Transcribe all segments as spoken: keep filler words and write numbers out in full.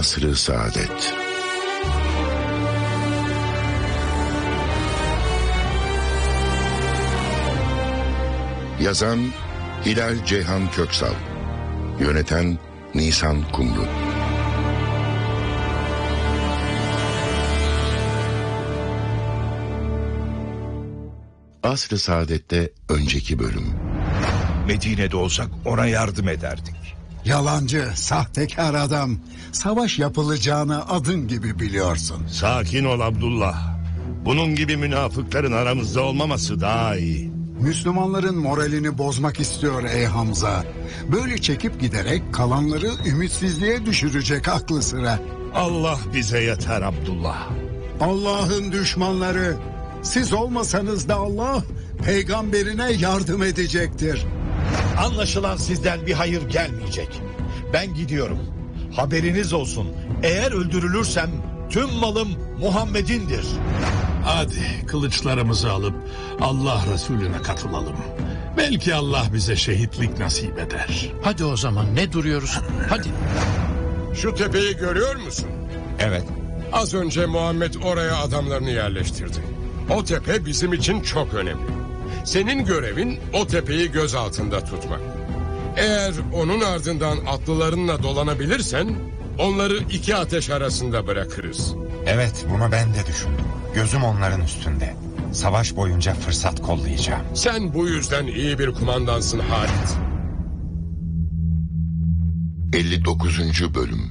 Asr-ı Saadet. Yazan Hilal Ceyhan Köksal, yöneten Nisan Kumru. Asr-ı Saadet'te önceki bölüm. Medine'de olsak ona yardım ederdik. Yalancı, sahtekar adam. Savaş yapılacağını adım gibi biliyorsun. Sakin ol Abdullah. Bunun gibi münafıkların aramızda olmaması daha iyi. Müslümanların moralini bozmak istiyor ey Hamza. Böyle çekip giderek kalanları ümitsizliğe düşürecek aklı sıra. Allah bize yeter Abdullah. Allah'ın düşmanları. Siz olmasanız da Allah peygamberine yardım edecektir. Anlaşılan sizden bir hayır gelmeyecek. Ben gidiyorum. Haberiniz olsun. Eğer öldürülürsem tüm malım Muhammed'indir. Hadi kılıçlarımızı alıp Allah Resulüne katılalım. Belki Allah bize şehitlik nasip eder. Hadi o zaman, ne duruyoruz? Hadi. Şu tepeyi görüyor musun? Evet. Az önce Muhammed oraya adamlarını yerleştirdi. O tepe bizim için çok önemli. Senin görevin o tepeyi göz altında tutmak. Eğer onun ardından atlılarınla dolanabilirsen onları iki ateş arasında bırakırız. Evet, bunu ben de düşündüm. Gözüm onların üstünde. Savaş boyunca fırsat kollayacağım. Sen bu yüzden iyi bir kumandansın Halit. elli dokuzuncu bölüm.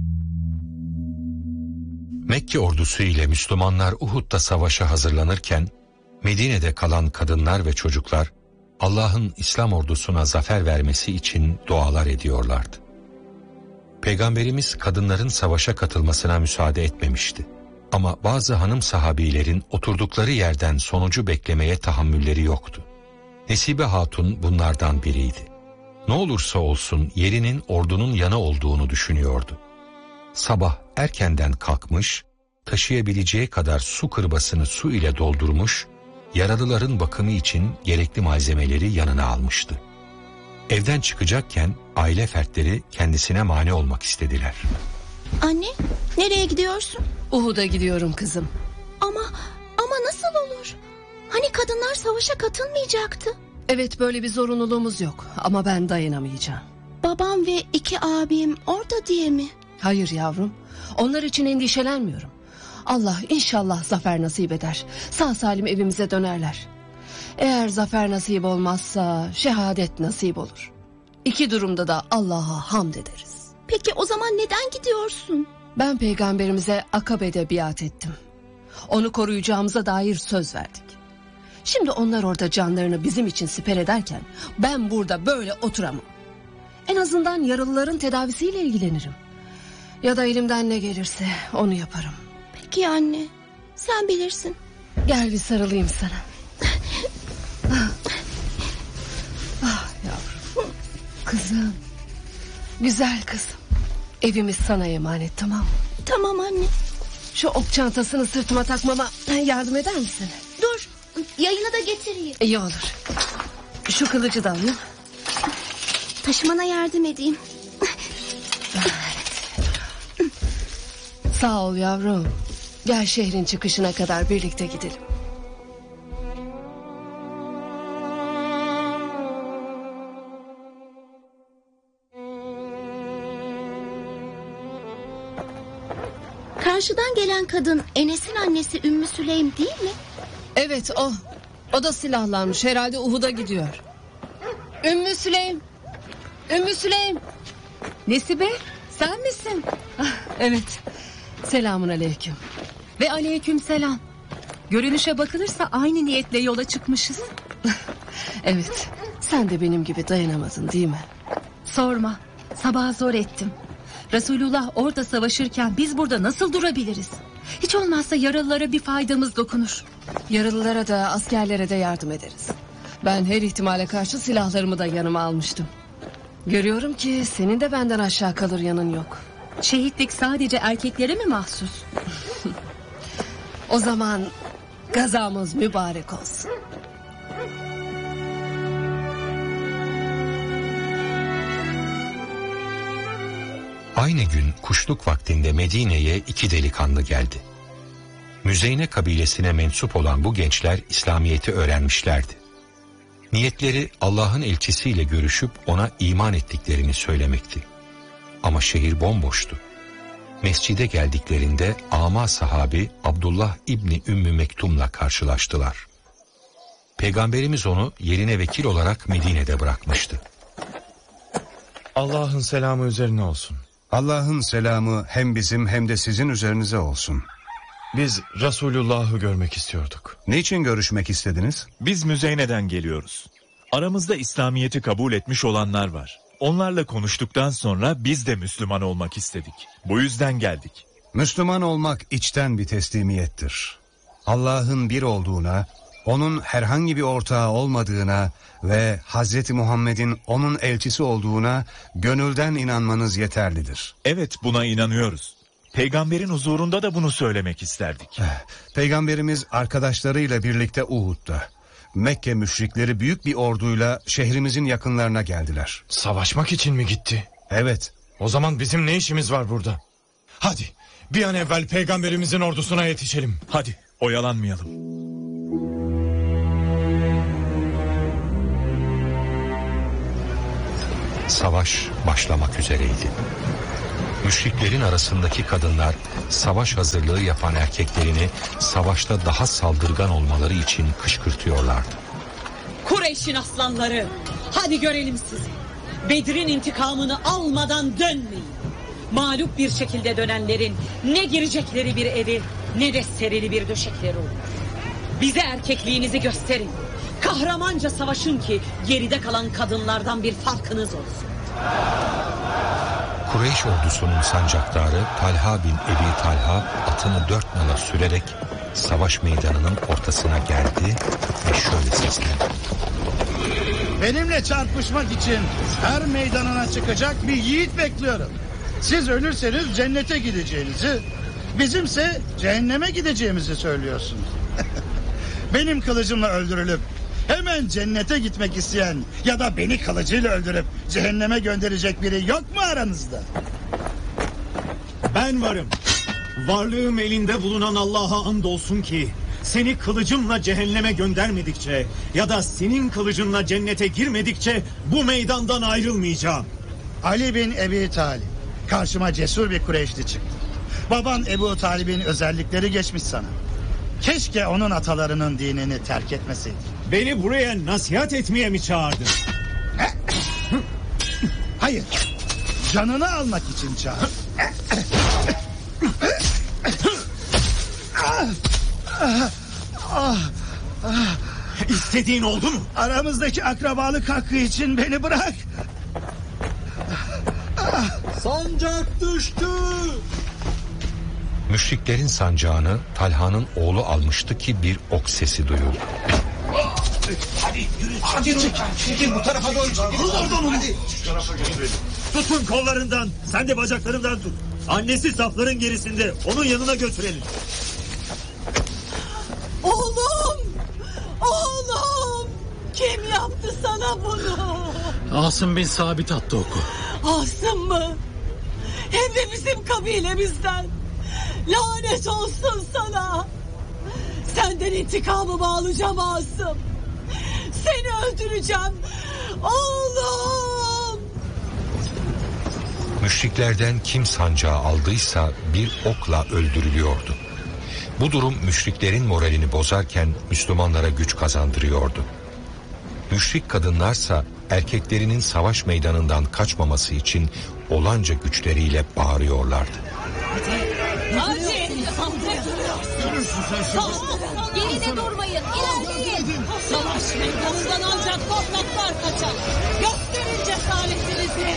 Mekke ordusu ile Müslümanlar Uhud'da savaşa hazırlanırken Medine'de kalan kadınlar ve çocuklar Allah'ın İslam ordusuna zafer vermesi için dualar ediyorlardı. Peygamberimiz kadınların savaşa katılmasına müsaade etmemişti. Ama bazı hanım sahabilerin oturdukları yerden sonucu beklemeye tahammülleri yoktu. Nesibe Hatun bunlardan biriydi. Ne olursa olsun yerinin ordunun yanı olduğunu düşünüyordu. Sabah erkenden kalkmış, taşıyabileceği kadar su kırbasını su ile doldurmuş, yaralıların bakımı için gerekli malzemeleri yanına almıştı. Evden çıkacakken aile fertleri kendisine mani olmak istediler. Anne, nereye gidiyorsun? Uhud'a gidiyorum kızım. Ama, ama nasıl olur? Hani kadınlar savaşa katılmayacaktı? Evet, böyle bir zorunluluğumuz yok ama ben dayanamayacağım. Babam ve iki abim orada diye mi? Hayır yavrum, onlar için endişelenmiyorum. Allah inşallah zafer nasip eder. Sağ salim evimize dönerler. Eğer zafer nasip olmazsa şehadet nasip olur. İki durumda da Allah'a hamd ederiz. Peki o zaman neden gidiyorsun? Ben peygamberimize Akabe'de biat ettim. Onu koruyacağımıza dair söz verdik. Şimdi onlar orada canlarını bizim için siper ederken ben burada böyle oturamam. En azından yaralıların tedavisiyle ilgilenirim. Ya da elimden ne gelirse onu yaparım. Peki anne, sen bilirsin. Gel bir sarılayım sana. Ah yavrum, kızım, güzel kızım. Evimiz sana emanet, tamam mı? Tamam anne. Şu ok çantasını sırtıma takmama yardım eder misin? Dur, yayını da getireyim. İyi olur. Şu kılıcı da alayım. Taşımana yardım edeyim. Sağ ol yavrum. Gel şehrin çıkışına kadar birlikte gidelim. Karşıdan gelen kadın Enes'in annesi Ümmü Süleym değil mi? Evet o. O da silahlanmış, herhalde Uhud'a gidiyor. Ümmü Süleym. Ümmü Süleym. Nesibe, sen misin? Ah, evet. Selamun aleyküm. Ve aleyküm selam. Görünüşe bakılırsa aynı niyetle yola çıkmışız. Evet. Sen de benim gibi dayanamadın değil mi? Sorma. Sabah zor ettim. Resulullah orada savaşırken biz burada nasıl durabiliriz? Hiç olmazsa yaralılara bir faydamız dokunur. Yaralılara da askerlere de yardım ederiz. Ben her ihtimale karşı silahlarımı da yanıma almıştım. Görüyorum ki senin de benden aşağı kalır yanın yok. Şehitlik sadece erkeklere mi mahsus? O zaman gazamız mübarek olsun. Aynı gün kuşluk vaktinde Medine'ye iki delikanlı geldi. Müzeyne kabilesine mensup olan bu gençler İslamiyet'i öğrenmişlerdi. Niyetleri Allah'ın elçisiyle görüşüp ona iman ettiklerini söylemekti. Ama şehir bomboştu. Mescide geldiklerinde ama sahabi Abdullah İbni Ümmü Mektum'la karşılaştılar. Peygamberimiz onu yerine vekil olarak Medine'de bırakmıştı. Allah'ın selamı üzerine olsun. Allah'ın selamı hem bizim hem de sizin üzerinize olsun. Biz Resulullah'ı görmek istiyorduk. Niçin görüşmek istediniz? Biz Müzeyne'den geliyoruz. Aramızda İslamiyet'i kabul etmiş olanlar var. Onlarla konuştuktan sonra biz de Müslüman olmak istedik. Bu yüzden geldik. Müslüman olmak içten bir teslimiyettir. Allah'ın bir olduğuna, onun herhangi bir ortağı olmadığına ve Hazreti Muhammed'in onun elçisi olduğuna gönülden inanmanız yeterlidir. Evet, buna inanıyoruz. Peygamberin huzurunda da bunu söylemek isterdik. Peygamberimiz arkadaşlarıyla birlikte Uhud'da. Mekke müşrikleri büyük bir orduyla şehrimizin yakınlarına geldiler. Savaşmak için mi gitti? Evet. O zaman bizim ne işimiz var burada? Hadi bir an evvel peygamberimizin ordusuna yetişelim. Hadi oyalanmayalım. Savaş başlamak üzereydi. Müşriklerin arasındaki kadınlar savaş hazırlığı yapan erkeklerini savaşta daha saldırgan olmaları için kışkırtıyorlardı. Kureyş'in aslanları, hadi görelim sizi. Bedir'in intikamını almadan dönmeyin. Mağlup bir şekilde dönenlerin ne girecekleri bir evi ne de serili bir döşekleri olur. Bize erkekliğinizi gösterin. Kahramanca savaşın ki geride kalan kadınlardan bir farkınız olsun. Kureyş ordusunun sancaktarı Talha bin Ebi Talha atını dört nala sürerek savaş meydanının ortasına geldi ve şöyle seslendi. Benimle çarpışmak için her meydanına çıkacak bir yiğit bekliyorum. Siz ölürseniz cennete gideceğinizi, bizimse cehenneme gideceğimizi söylüyorsunuz. Benim kılıcımla öldürülüp hemen cennete gitmek isteyen ya da beni kılıcıyla öldürüp cehenneme gönderecek biri yok mu aranızda? Ben varım. Varlığım elinde bulunan Allah'a andolsun ki seni kılıcımla cehenneme göndermedikçe ya da senin kılıcınla cennete girmedikçe bu meydandan ayrılmayacağım. Ali bin Ebi Talib karşıma cesur bir Kureyşli çıktı. Baban Ebu Talib'in özellikleri geçmiş sana. Keşke onun atalarının dinini terk etmeseydi. Beni buraya nasihat etmeye mi çağırdın? Hayır. Canını almak için çağırdım. İstediğin oldu mu? Aramızdaki akrabalık hakkı için beni bırak. Sancak düştü. Müşriklerin sancağını Talha'nın oğlu almıştı ki bir ok sesi duyuldu. Hadi yürü. Hadi çık. Çekil bu tarafa doğru. Oradan onu. Tutun kollarından. Sen de bacaklarından tut. Annesi safların gerisinde. Onun yanına götürelim. Oğlum! Oğlum! Kim yaptı sana bunu? Asım bin Sabit attı oku. Asım mı? Hem de bizim kabilemizden. Lanet olsun sana. Senden intikamımı alacağım Asım. Seni öldüreceğim. Oğlum! Müşriklerden kim sancağı aldıysa bir okla öldürülüyordu. Bu durum müşriklerin moralini bozarken Müslümanlara güç kazandırıyordu. Müşrik kadınlarsa erkeklerinin savaş meydanından kaçmaması için olanca güçleriyle bağırıyorlardı. Hadi! Geride durmayın, ilerleyin. Savaş meydanından ancak korkaklar kaçar. Gösterin cesaretinizi.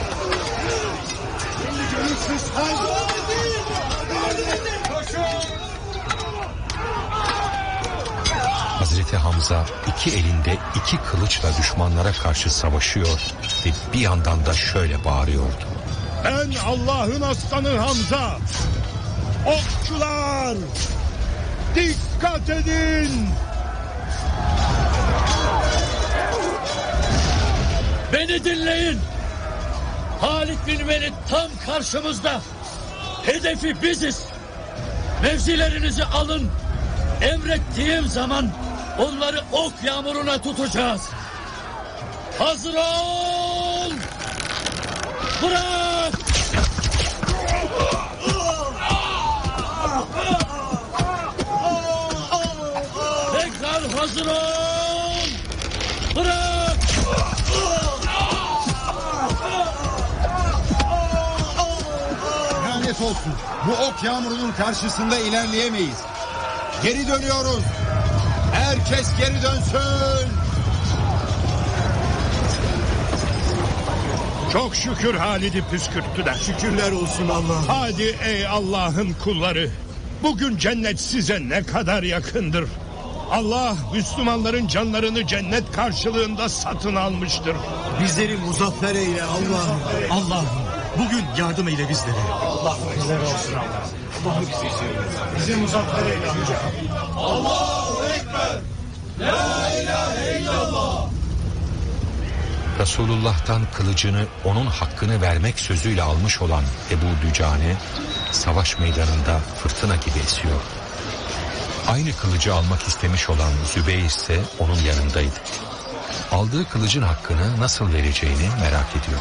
Hazreti Hamza iki elinde iki kılıçla düşmanlara karşı savaşıyor ve bir yandan da şöyle bağırıyordu. Ben Allah'ın aslanı Hamza. Okçular! Dikkat edin! Beni dinleyin. Halid bin Velid tam karşımızda. Hedefi biziz. Mevzilerinizi alın. Emrettiğim zaman onları ok yağmuruna tutacağız. Hazır ol! Bırak! Tekrar hazır ol! Bırak! Lanet olsun. Bu ok yağmurunun karşısında ilerleyemeyiz. Geri dönüyoruz. Herkes geri dönsün. Çok şükür Halid'i püskürttüler. Şükürler olsun Allah'ım. Hadi ey Allah'ın kulları. Bugün cennet size ne kadar yakındır. Allah Müslümanların canlarını cennet karşılığında satın almıştır. Bizleri muzaffer eyle Allah'ım. Allah'ım bugün yardım eyle bizlere. Allah bizlere olsun Allah'ım. Allah bizi seviyor. Bizi muzaffer eyle amca. Allahu Ekber. La ilahe illallah. Resulullah'tan kılıcını onun hakkını vermek sözüyle almış olan Ebu Dücane savaş meydanında fırtına gibi esiyor. Aynı kılıcı almak istemiş olan Zübeyir ise onun yanındaydı. Aldığı kılıcın hakkını nasıl vereceğini merak ediyor.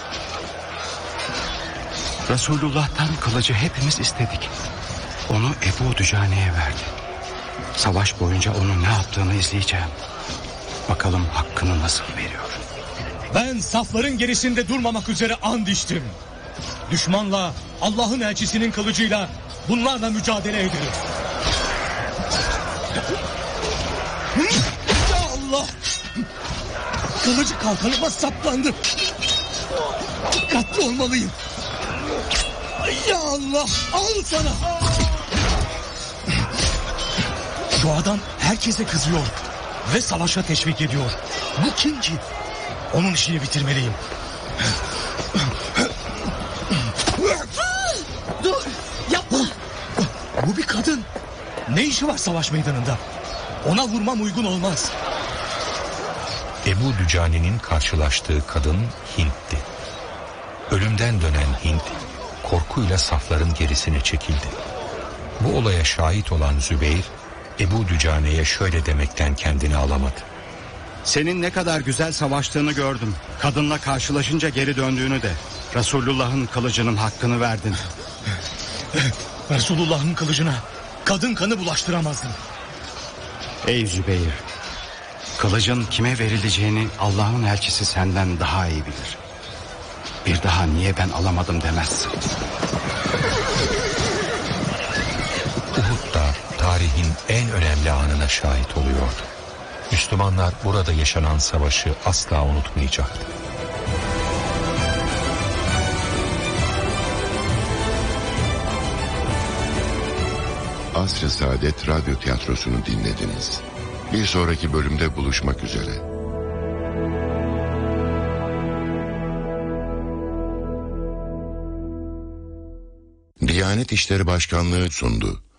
Resulullah'tan kılıcı hepimiz istedik. Onu Ebu Dücane'ye verdi. Savaş boyunca onun ne yaptığını izleyeceğim. Bakalım hakkını nasıl veriyor. Ben safların gerisinde durmamak üzere and içtim. Düşmanla Allah'ın elçisinin kılıcıyla bunlarla mücadele ederim. Ya Allah! Kılıcı kalkanıma saplandı. Dikkatli olmalıyım. Ya Allah! Al sana! Şu adam herkese kızıyor ve savaşa teşvik ediyor. Bu kim ki? Onun işini bitirmeliyim. Dur! Yapma! Bu bir kadın. Ne işi var savaş meydanında? Ona vurmam uygun olmaz. Ebu Dücane'nin karşılaştığı kadın Hint'ti. Ölümden dönen Hint korkuyla safların gerisine çekildi. Bu olaya şahit olan Zübeyir Ebu Dücane'ye şöyle demekten kendini alamadı. Senin ne kadar güzel savaştığını gördüm. Kadınla karşılaşınca geri döndüğünü de. Resulullah'ın kılıcının hakkını verdin. Resulullah'ın kılıcına kadın kanı bulaştıramazdım. Ey Zübeyir, kılıcın kime verileceğini Allah'ın elçisi senden daha iyi bilir. Bir daha niye ben alamadım demezsin. Uhud'da tarihin en önemli anına şahit oluyordu. Müslümanlar burada yaşanan savaşı asla unutmayacaktı. Asr-ı Saadet Radyo Tiyatrosu'nu dinlediniz. Bir sonraki bölümde buluşmak üzere. Diyanet İşleri Başkanlığı sundu.